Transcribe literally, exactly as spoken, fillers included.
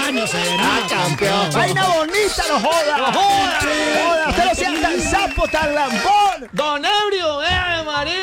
años será. Ah, campeón. Vaina bonita, no joda. No joda. Joda, usted no sea tan sapo, tan lambón. Don Ebrio,